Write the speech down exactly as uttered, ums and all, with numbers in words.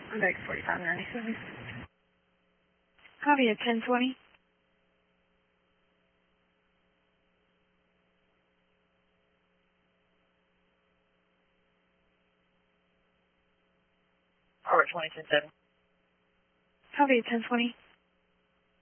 Back forty-five ninety-seven. Copy at ten twenty. Or twenty ten seven. Copy at ten twenty.